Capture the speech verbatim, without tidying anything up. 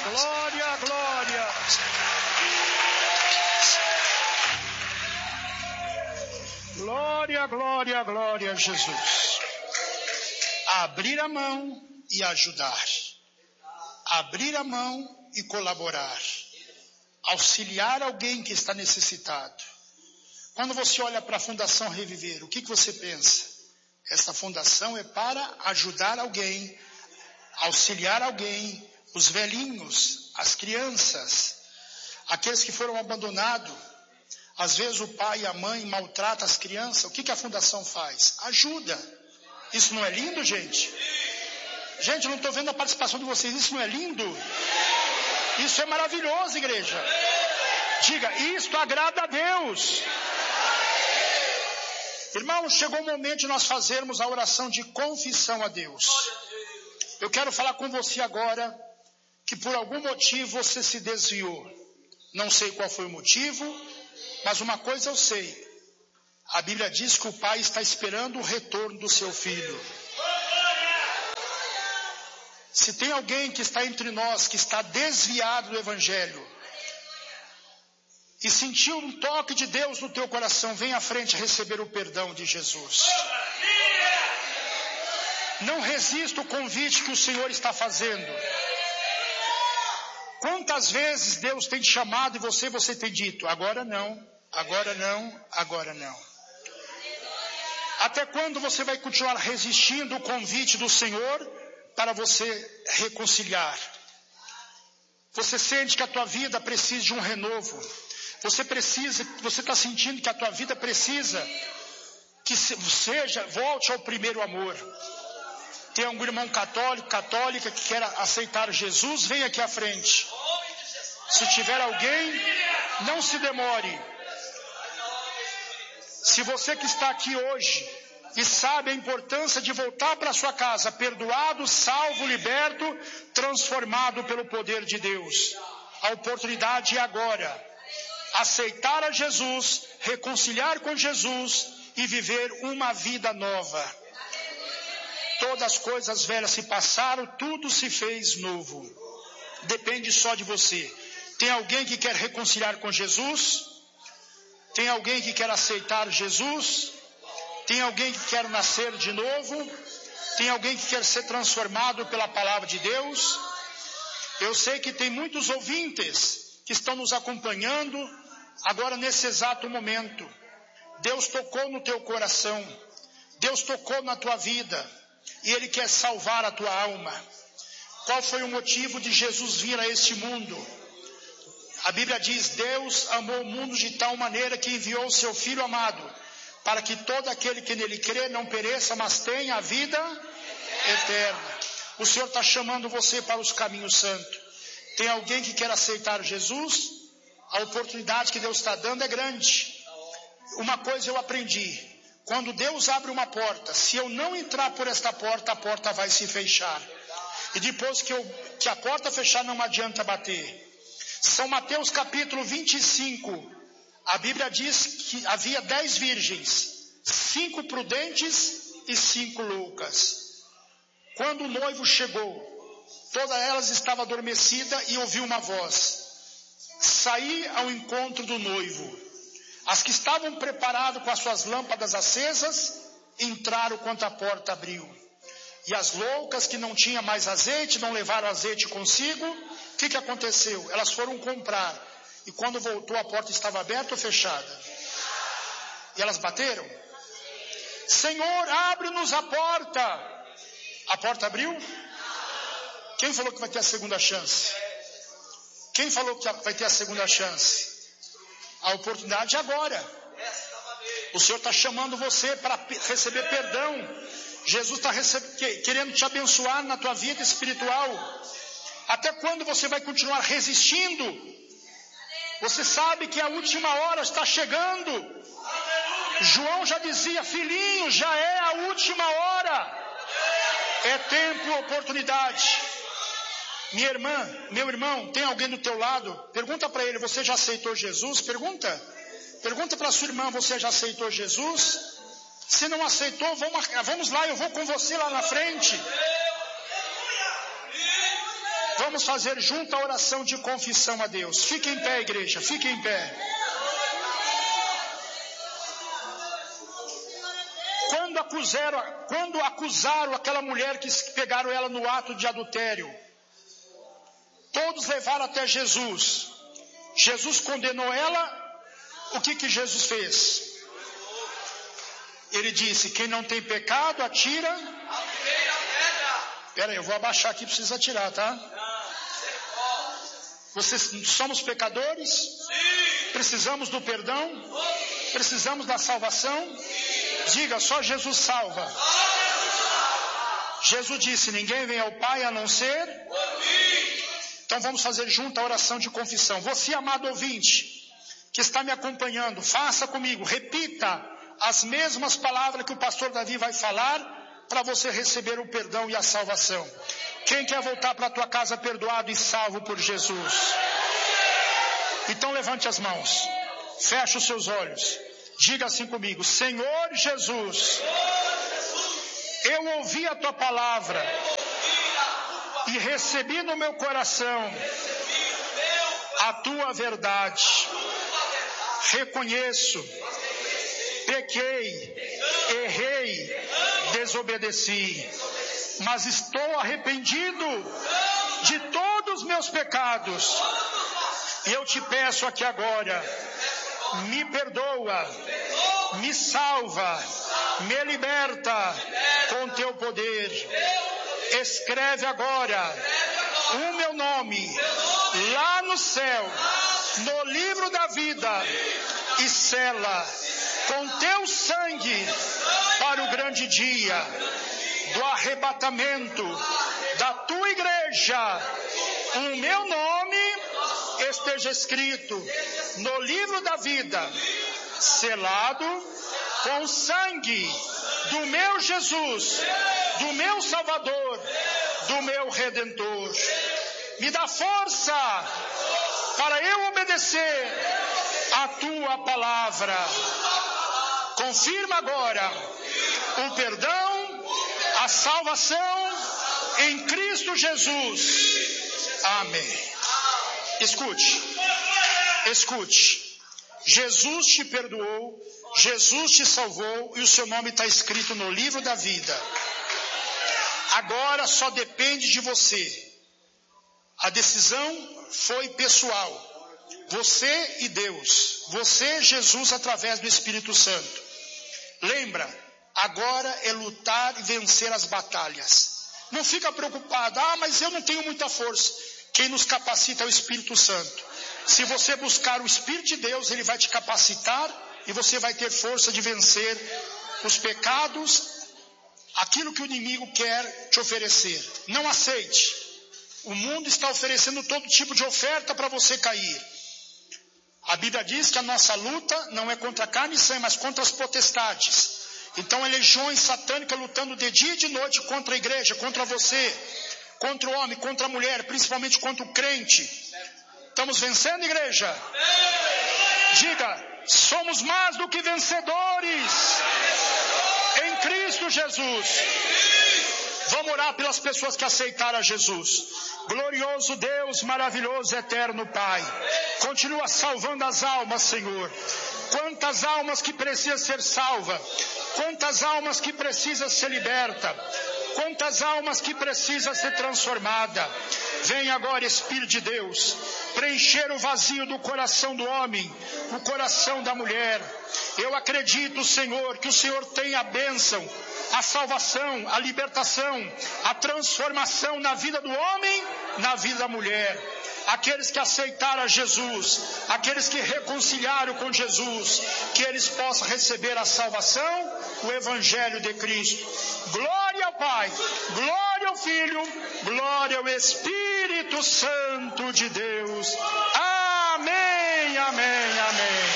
Glória, glória. Glória, glória, glória a Jesus. Abrir a mão e ajudar. Abrir a mão e colaborar. Auxiliar alguém que está necessitado. Quando você olha para a Fundação Reviver, o que, que você pensa? Esta fundação é para ajudar alguém, auxiliar alguém, os velhinhos, as crianças, aqueles que foram abandonados. Às vezes o pai e a mãe maltratam as crianças. O que, que a fundação faz? Ajuda. Isso não é lindo, gente? Gente, eu não estou vendo a participação de vocês. Isso não é lindo? Isso é maravilhoso, igreja. Diga, isto agrada a Deus. Irmãos, chegou o momento de nós fazermos a oração de confissão a Deus. Eu quero falar com você agora que por algum motivo você se desviou. Não sei qual foi o motivo, mas uma coisa eu sei. A Bíblia diz que o Pai está esperando o retorno do seu filho. Se tem alguém que está entre nós, que está desviado do Evangelho, e sentiu um toque de Deus no teu coração, vem à frente receber o perdão de Jesus. Não resista o convite que o Senhor está fazendo. Quantas vezes Deus tem te chamado e você, você tem dito, agora não, agora não, agora não. Até quando você vai continuar resistindo o convite do Senhor para você reconciliar? Você sente que a tua vida precisa de um renovo. Você precisa, você está sentindo que a tua vida precisa que seja, volte ao primeiro amor. Tem algum irmão católico, católica que quer aceitar Jesus, vem aqui à frente. Se tiver alguém, não se demore. Se você que está aqui hoje e sabe a importância de voltar para sua casa, perdoado, salvo, liberto, transformado pelo poder de Deus. A oportunidade é agora. Aceitar a Jesus, reconciliar com Jesus e viver uma vida nova. Todas as coisas velhas se passaram, tudo se fez novo. Depende só de você. Tem alguém que quer reconciliar com Jesus? Tem alguém que quer aceitar Jesus? Tem alguém que quer nascer de novo? Tem alguém que quer ser transformado pela palavra de Deus? Eu sei que tem muitos ouvintes que estão nos acompanhando agora nesse exato momento. Deus tocou no teu coração, Deus tocou na tua vida e Ele quer salvar a tua alma. Qual foi o motivo de Jesus vir a este mundo? A Bíblia diz, Deus amou o mundo de tal maneira que enviou o seu Filho amado, para que todo aquele que nele crê não pereça, mas tenha a vida eterna. O Senhor está chamando você para os caminhos santos. Tem alguém que quer aceitar Jesus? A oportunidade que Deus está dando é grande. Uma coisa eu aprendi. Quando Deus abre uma porta, se eu não entrar por esta porta, a porta vai se fechar. E depois que, eu, que a porta fechar, não adianta bater. São Mateus capítulo vinte e cinco. A Bíblia diz que havia dez virgens, cinco prudentes e cinco loucas. Quando o noivo chegou, todas elas estavam adormecidas e ouviu uma voz. Saí ao encontro do noivo. As que estavam preparadas com as suas lâmpadas acesas, entraram quando a porta abriu. E as loucas que não tinham mais azeite, não levaram azeite consigo, o que, que aconteceu? Elas foram comprar. E quando voltou, a porta estava aberta ou fechada? E elas bateram? Senhor, abre-nos a porta. A porta abriu? Quem falou que vai ter a segunda chance? Quem falou que vai ter a segunda chance? A oportunidade é agora. O Senhor está chamando você para receber perdão. Jesus está querendo te abençoar na tua vida espiritual. Até quando você vai continuar resistindo? Você sabe que a última hora está chegando. João já dizia, filhinho, já é a última hora. É tempo, oportunidade. Minha irmã, meu irmão, tem alguém do teu lado? Pergunta para ele, você já aceitou Jesus? Pergunta. Pergunta para sua irmã, você já aceitou Jesus? Se não aceitou, vamos, vamos lá, eu vou com você lá na frente. Vamos vamos fazer junto a oração de confissão a Deus. Fique em pé, igreja, fique em pé. Quando acusaram, quando acusaram aquela mulher que pegaram ela no ato de adultério, todos levaram até Jesus. Jesus condenou ela. O que que Jesus fez? Ele disse: quem não tem pecado, atira. Espera aí, eu vou abaixar aqui, precisa atirar, tá? Vocês somos pecadores? Precisamos do perdão? Precisamos da salvação? Diga, só Jesus salva. Jesus disse: ninguém vem ao Pai a não ser. Então vamos fazer junto a oração de confissão. Você, amado ouvinte, que está me acompanhando, faça comigo, repita as mesmas palavras que o pastor Davi vai falar, para você receber o perdão e a salvação. Quem quer voltar para a tua casa perdoado e salvo por Jesus? Então levante as mãos, feche os seus olhos, diga assim comigo: Senhor Jesus, eu ouvi a tua palavra e recebi no meu coração a tua verdade. Reconheço, pequei, errei, desobedeci, mas estou arrependido de todos os meus pecados. E eu te peço aqui agora, me perdoa, me salva, me liberta com teu poder. Escreve agora o meu nome lá no céu, no livro da vida, e sela com teu sangue para o grande dia do arrebatamento da tua igreja. O meu nome esteja escrito no livro da vida, selado com o sangue do meu Jesus, do meu Salvador, do meu Redentor. Me dá força para eu obedecer a tua palavra. Confirma agora o perdão, a salvação em Cristo Jesus. Amém. Escute, escute. Jesus te perdoou, Jesus te salvou e o seu nome está escrito no livro da vida. Agora só depende de você. A decisão foi pessoal. Você e Deus. Você, Jesus, através do Espírito Santo. Lembra, agora é lutar e vencer as batalhas. Não fica preocupado. Ah, mas eu não tenho muita força. Quem nos capacita é o Espírito Santo. Se você buscar o Espírito de Deus, ele vai te capacitar e você vai ter força de vencer os pecados, aquilo que o inimigo quer te oferecer. Não aceite. O mundo está oferecendo todo tipo de oferta para você cair. A Bíblia diz que a nossa luta não é contra carne e sangue, mas contra as potestades. Então, é legiões satânicas lutando de dia e de noite contra a igreja, contra você, contra o homem, contra a mulher, principalmente contra o crente. Estamos vencendo, igreja? Diga, somos mais do que vencedores em Cristo Jesus. Vamos orar pelas pessoas que aceitaram a Jesus. Glorioso Deus, maravilhoso, eterno Pai, continua salvando as almas, Senhor. Quantas almas que precisam ser salvas, quantas almas que precisam ser libertas, quantas almas que precisam ser transformadas. Vem agora, Espírito de Deus, preencher o vazio do coração do homem, o coração da mulher. Eu acredito, Senhor, que o Senhor tem a bênção, a salvação, a libertação, a transformação na vida do homem, na vida da mulher. Aqueles que aceitaram a Jesus, aqueles que reconciliaram com Jesus, que eles possam receber a salvação, o Evangelho de Cristo. Glória ao Pai, glória ao Filho, glória ao Espírito Santo de Deus. Amém, amém, amém.